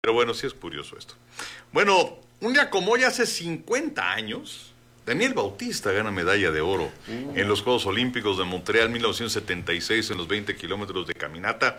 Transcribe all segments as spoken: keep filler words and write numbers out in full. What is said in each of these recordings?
Pero bueno, sí es curioso esto. Bueno, un día como hoy hace cincuenta años, Daniel Bautista gana medalla de oro uh. en los Juegos Olímpicos de Montreal mil novecientos setenta y seis en los veinte kilómetros de caminata.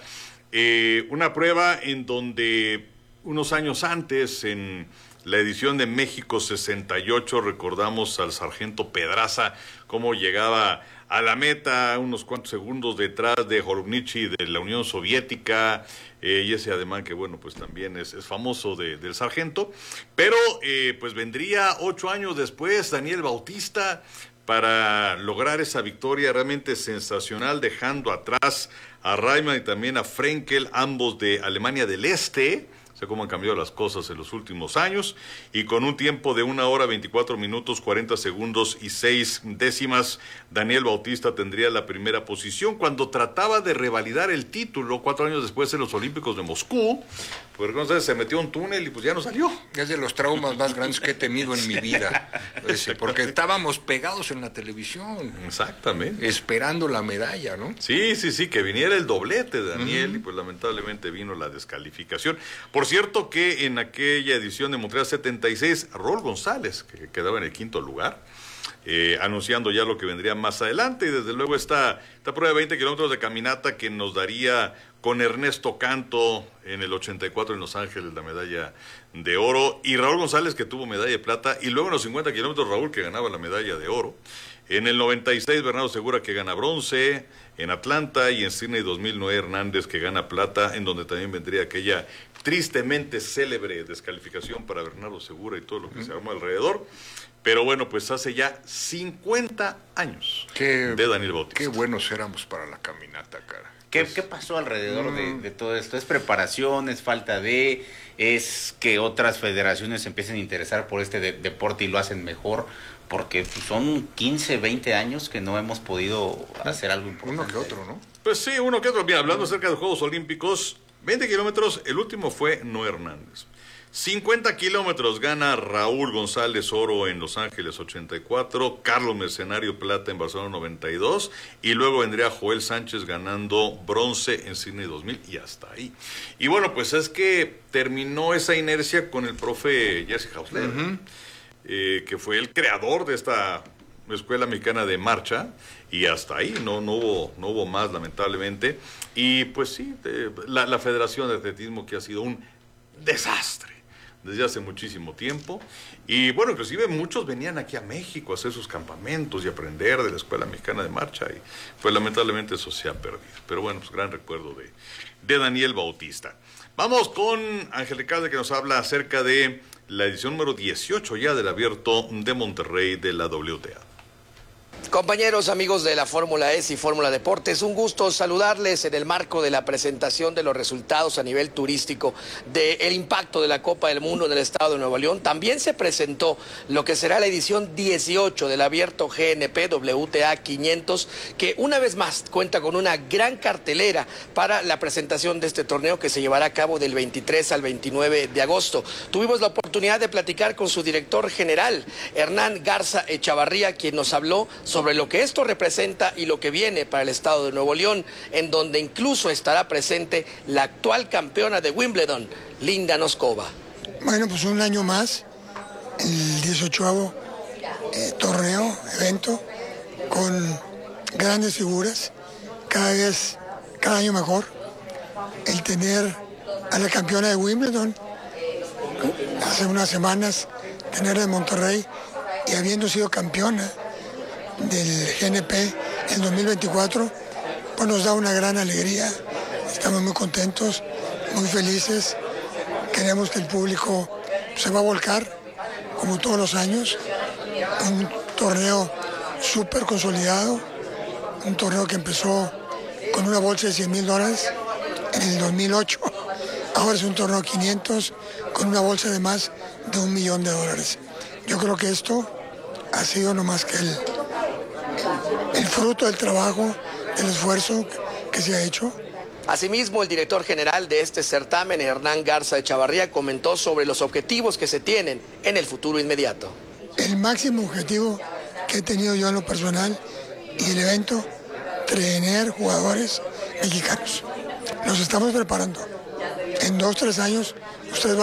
Eh, una prueba en donde unos años antes, en la edición de México sesenta y ocho, recordamos al sargento Pedraza, cómo llegaba a la meta unos cuantos segundos detrás de Horunichi de la Unión Soviética, eh, y ese ademán que, bueno, pues también es, es famoso de, del sargento. Pero, eh, pues vendría ocho años después Daniel Bautista para lograr esa victoria realmente sensacional, dejando atrás a Reimann y también a Frenkel, ambos de Alemania del Este. Cómo han cambiado las cosas en los últimos años, y con un tiempo de una hora, veinticuatro minutos, cuarenta segundos y seis décimas, Daniel Bautista tendría la primera posición. Cuando trataba de revalidar el título, cuatro años después en los Olímpicos de Moscú, pues entonces se metió a un túnel y pues ya no salió. Es de los traumas más grandes que he tenido en mi vida, ese, porque estábamos pegados en la televisión. Exactamente. Esperando la medalla, ¿no? Sí, sí, sí, que viniera el doblete de Daniel, uh-huh. y pues lamentablemente vino la descalificación. Por cierto que en aquella edición de Montreal setenta y seis, Raúl González, que quedaba en el quinto lugar, eh, anunciando ya lo que vendría más adelante, y desde luego esta, esta prueba de veinte kilómetros de caminata que nos daría con Ernesto Canto en el ochenta y cuatro en Los Ángeles la medalla de oro, y Raúl González que tuvo medalla de plata, y luego en los cincuenta kilómetros Raúl que ganaba la medalla de oro. En el noventa y seis, Bernardo Segura que gana bronce en Atlanta, y en Sydney dos mil, Noé Hernández que gana plata, en donde también vendría aquella tristemente célebre descalificación para Bernardo Segura y todo lo que mm. se armó alrededor. Pero bueno, pues hace ya cincuenta años qué, de Daniel Bautista. Qué buenos éramos para la caminata, cara. ¿Qué, pues, ¿qué pasó alrededor mm. de, de todo esto? ¿Es preparación, es falta de, es que otras federaciones se empiecen a interesar por este de, deporte y lo hacen mejor? Porque son quince, veinte años que no hemos podido hacer algo importante. Uno que otro, ¿no? Pues sí, uno que otro. Mira, hablando acerca de los Juegos Olímpicos, veinte kilómetros, el último fue Noé Hernández. cincuenta kilómetros gana Raúl González oro en Los Ángeles ochenta y cuatro, Carlos Mercenario plata en Barcelona noventa y dos, y luego vendría Joel Sánchez ganando bronce en Sydney dos mil, y hasta ahí. Y bueno, pues es que terminó esa inercia con el profe Jerzy Hausler, uh-huh. eh, que fue el creador de esta escuela mexicana de marcha, y hasta ahí no, no hubo no hubo más, lamentablemente. Y pues sí, de, la, la Federación de Atletismo, que ha sido un desastre desde hace muchísimo tiempo, y bueno, inclusive muchos venían aquí a México a hacer sus campamentos y aprender de la Escuela Mexicana de Marcha, y pues lamentablemente eso se ha perdido. Pero bueno, pues gran recuerdo de, de Daniel Bautista. Vamos con Ángel Ricardo, que nos habla acerca de la edición número dieciocho ya del Abierto de Monterrey de la W T A. Compañeros, amigos de la Fórmula E y Fórmula Deportes, un gusto saludarles en el marco de la presentación de los resultados a nivel turístico del impacto de la Copa del Mundo en el estado de Nuevo León. También se presentó lo que será la edición dieciocho del Abierto G N P W T A quinientos, que una vez más cuenta con una gran cartelera para la presentación de este torneo, que se llevará a cabo del veintitrés al veintinueve de agosto. Tuvimos la oportunidad de platicar con su director general, Hernán Garza Echavarría, quien nos habló sobre sobre lo que esto representa y lo que viene para el estado de Nuevo León, en donde incluso estará presente la actual campeona de Wimbledon, Linda Noskova. Bueno, pues un año más, el dieciochavo eh, torneo, evento, con grandes figuras, cada vez, cada año mejor. El tener a la campeona de Wimbledon, hace unas semanas, tenerla en Monterrey, y habiendo sido campeona del G N P en dos mil veinticuatro, pues nos da una gran alegría. Estamos muy contentos, muy felices. Queremos que el público se va a volcar, como todos los años. Un torneo súper consolidado, un torneo que empezó con una bolsa de cien mil dólares en el dos mil ocho. Ahora es un torneo de quinientos con una bolsa de más de un millón de dólares. Yo creo que esto ha sido no más que el el fruto del trabajo, del esfuerzo que se ha hecho. Asimismo, el director general de este certamen, Hernán Garza Echavarría, comentó sobre los objetivos que se tienen en el futuro inmediato. El máximo objetivo que he tenido yo en lo personal y el evento, tener jugadores mexicanos. Nos estamos preparando. En dos, tres años ustedes van